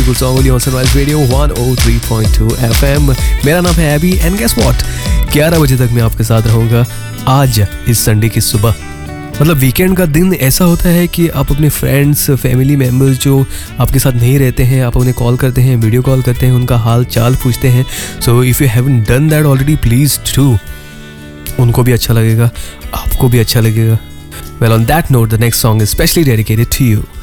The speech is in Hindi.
Song only on Sunrise Radio 103.2 FM। मेरा नाम है एबी एंड गेस व्हाट, 11 बजे तक मैं आपके साथ रहूँगा आज इस संडे की सुबह। मतलब वीकेंड का दिन ऐसा होता है कि आप अपने फ्रेंड्स, फैमिली मेम्बर्स जो आपके साथ नहीं रहते हैं, आप उन्हें कॉल करते हैं, वीडियो कॉल करते हैं, उनका हाल चाल पूछते हैं। So if you haven't done that already, please do. उनको भी अच्छा लगेगा, आपको भी अच्छा लगेगा। Well, on that note, the next song is specially dedicated to you.